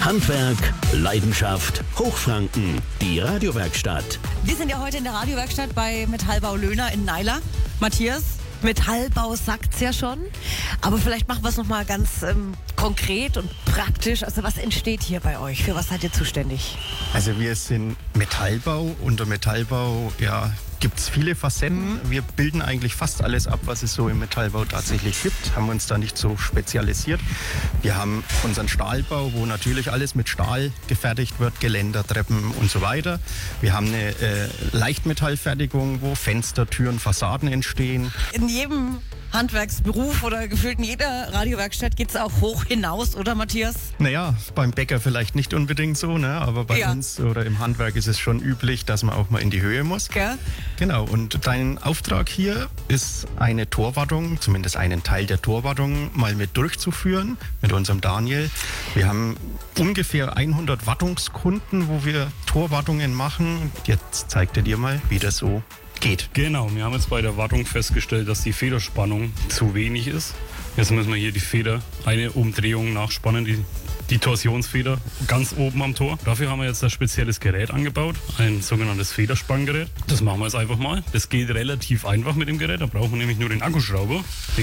Handwerk, Leidenschaft, Hochfranken, die Radiowerkstatt. Wir sind ja heute in der Radiowerkstatt bei Metallbau Löhner in Naila. Matthias, Metallbau sagt's ja schon, aber vielleicht machen wir es nochmal ganz konkret und praktisch. Also was entsteht hier bei euch? Für was seid ihr zuständig? Also wir sind Metallbau. Unter Metallbau gibt es viele Facetten. Wir bilden eigentlich fast alles ab, was es so im Metallbau tatsächlich gibt. Haben uns da nicht so spezialisiert. Wir haben unseren Stahlbau, wo natürlich alles mit Stahl gefertigt wird, Geländer, Treppen und so weiter. Wir haben eine Leichtmetallfertigung, wo Fenster, Türen, Fassaden entstehen. In jedem Handwerksberuf oder gefühlt in jeder Radiowerkstatt geht es auch hoch hinaus, oder Matthias? Naja, beim Bäcker vielleicht nicht unbedingt so, ne? Aber bei uns oder im Handwerk ist es schon üblich, dass man auch mal in die Höhe muss. Ja. Genau, und dein Auftrag hier ist eine Torwartung, zumindest einen Teil der Torwartung mal mit durchzuführen mit unserem Daniel. Wir haben ungefähr 100 Wartungskunden, wo wir Torwartungen machen. Jetzt zeigt er dir mal, wie das so geht. Genau, wir haben jetzt bei der Wartung festgestellt, dass die Federspannung zu wenig ist. Jetzt müssen wir hier die Feder, eine Umdrehung nachspannen, die Torsionsfeder ganz oben am Tor. Dafür haben wir jetzt ein spezielles Gerät angebaut, ein sogenanntes Federspanngerät. Das machen wir jetzt einfach mal. Das geht relativ einfach mit dem Gerät, da brauchen wir nämlich nur den Akkuschrauber.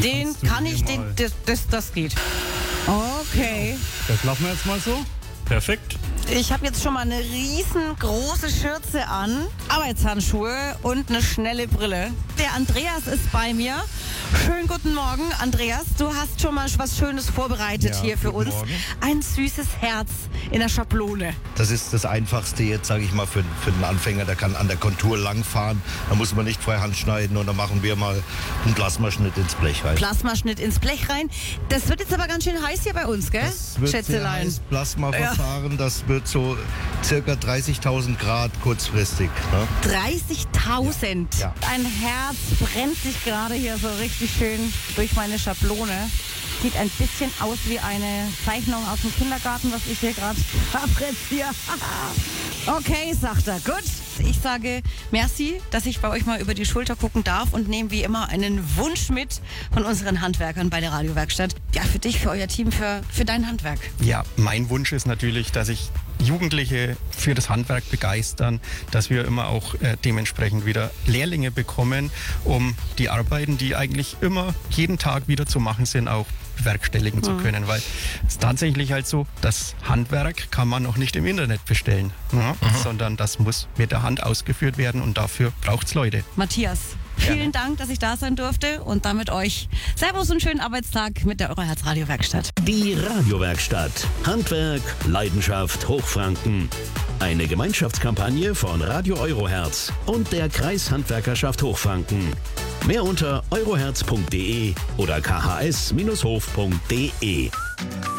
Das geht. Okay. Das lassen wir jetzt mal so. Perfekt. Ich habe jetzt schon mal eine riesengroße Schürze an, Arbeitshandschuhe und eine schnelle Brille. Der Andreas ist bei mir. Schönen guten Morgen, Andreas. Du hast schon mal was Schönes vorbereitet hier für uns. Morgen. Ein süßes Herz in der Schablone. Das ist das Einfachste jetzt, sage ich mal, für den Anfänger. Der kann an der Kontur langfahren. Da muss man nicht freihand schneiden und dann machen wir mal einen Plasmaschnitt ins Blech rein. Plasmaschnitt ins Blech rein. Das wird jetzt aber ganz schön heiß hier bei uns, gell? Das wird sehr Schätzelein. heiß, Plasmaverfahren. Das wird so circa 30.000 Grad kurzfristig. Ne? 30.000. Ja. Ein Herz brennt sich gerade hier so richtig schön durch meine Schablone. Sieht ein bisschen aus wie eine Zeichnung aus dem Kindergarten, was ich hier gerade fabriziere. Okay, sagt er. Gut. Ich sage merci, dass ich bei euch mal über die Schulter gucken darf und nehme wie immer einen Wunsch mit von unseren Handwerkern bei der Radiowerkstatt. Ja, für dich, für euer Team, für dein Handwerk. Ja, mein Wunsch ist natürlich, dass ich Jugendliche für das Handwerk begeistern, dass wir immer auch dementsprechend wieder Lehrlinge bekommen, um die Arbeiten, die eigentlich immer jeden Tag wieder zu machen sind, auch bewerkstelligen zu können, weil es ist tatsächlich halt so, das Handwerk kann man noch nicht im Internet bestellen, ne? Sondern das muss mit der Hand ausgeführt werden und dafür braucht es Leute. Matthias, vielen Dank, dass ich da sein durfte und damit euch Servus und schönen Arbeitstag mit der Euroherz Radiowerkstatt. Die Radiowerkstatt. Handwerk, Leidenschaft, Hochfranken. Eine Gemeinschaftskampagne von Radio Euroherz und der Kreishandwerkerschaft Hochfranken. Mehr unter euroherz.de oder khs-hof.de.